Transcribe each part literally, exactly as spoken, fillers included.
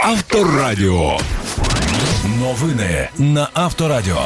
Авторадіо. Новини на Авторадіо.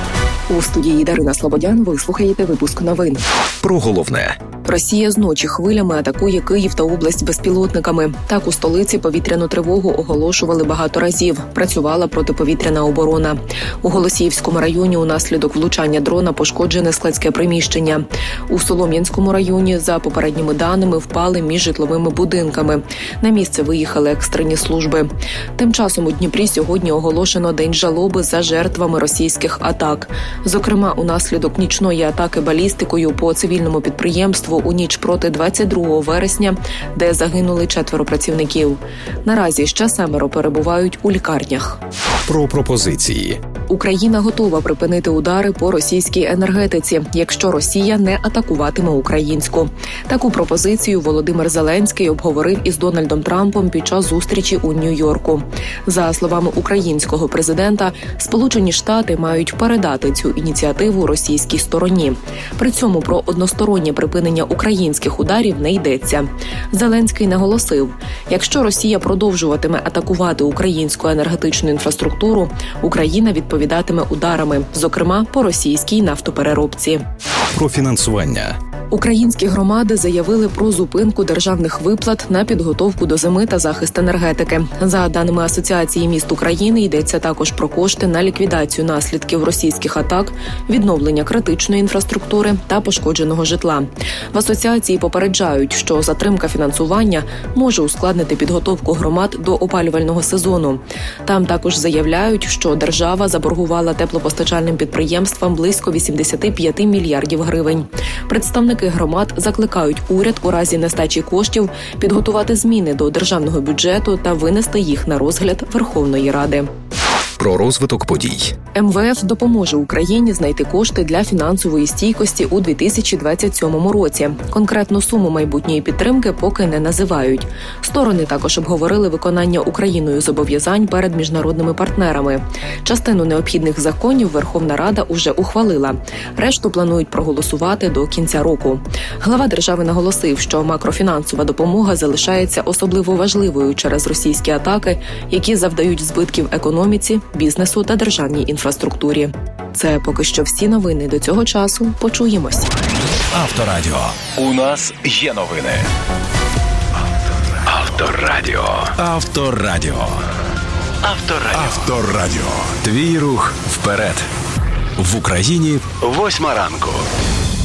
У студії Дарина Слободян ви слухаєте випуск новин. Про головне. Росія зночі хвилями атакує Київ та область безпілотниками. Так у столиці повітряну тривогу оголошували багато разів. Працювала протиповітряна оборона. У Голосіївському районі унаслідок влучання дрона пошкоджене складське приміщення. У Солом'янському районі, за попередніми даними, впали між житловими будинками. На місце виїхали екстрені служби. Тим часом у Дніпрі сьогодні оголошено День жалоби за жертвами російських атак. Зокрема, унаслідок нічної атаки балістикою по цивільному підприємству у ніч проти двадцять другого вересня, де загинули четверо працівників. Наразі ще семеро перебувають у лікарнях. Про пропозиції. Україна готова припинити удари по російській енергетиці, якщо Росія не атакуватиме українську. Таку пропозицію Володимир Зеленський обговорив із Дональдом Трампом під час зустрічі у Нью-Йорку. За словами українського президента, Сполучені Штати мають передати цю ініціативу російській стороні. При цьому про одностороннє припинення українських ударів не йдеться. Зеленський наголосив, якщо Росія продовжуватиме атакувати українську енергетичну інфраструктуру, Україна відповідатиме ударами, зокрема по російській нафтопереробці. Про фінансування. Українські громади заявили про зупинку державних виплат на підготовку до зими та захист енергетики. За даними Асоціації міст України, йдеться також про кошти на ліквідацію наслідків російських атак, відновлення критичної інфраструктури та пошкодженого житла. В асоціації попереджають, що затримка фінансування може ускладнити підготовку громад до опалювального сезону. Там також заявляють, що держава заборгувала теплопостачальним підприємствам близько вісімдесят п'ять мільярдів гривень. Представники громад закликають уряд у разі нестачі коштів підготувати зміни до державного бюджету та винести їх на розгляд Верховної Ради. Про розвиток подій. ем ве еф допоможе Україні знайти кошти для фінансової стійкості у дві тисячі двадцять сьомому році. Конкретну суму майбутньої підтримки поки не називають. Сторони також обговорили виконання Україною зобов'язань перед міжнародними партнерами. Частину необхідних законів Верховна Рада уже ухвалила. Решту планують проголосувати до кінця року. Глава держави наголосив, що макрофінансова допомога залишається особливо важливою через російські атаки, які завдають збитків економіці, бізнесу та державній інфраструктурі. Це поки що всі новини до цього часу. Почуємось. Авторадіо. У нас є новини. Авторадіо. Авторадіо. Авторадіо. Авторадіо. Твій рух вперед. В Україні восьма ранку.